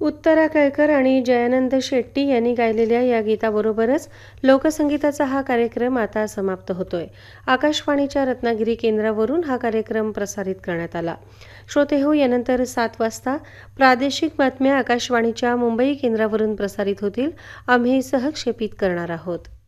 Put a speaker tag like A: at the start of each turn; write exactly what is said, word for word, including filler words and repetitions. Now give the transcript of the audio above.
A: उत्तरा केळकर आणि जयानंद शेट्टी यांनी गायलेल्या या गीताबरोबरच लोकसंगीताचा हा कार्यक्रम आता समाप्त होतोय. आकाशवाणीच्या रत्नागिरी केंद्रावरून हा कार्यक्रम प्रसारित करण्यात आला. श्रोतेहो, यानंतर सात वाजता प्रादेशिक बातम्या आकाशवाणीच्या मुंबई केंद्रावरून प्रसारित होतील. आम्ही सहक्षेपित करणार आहोत.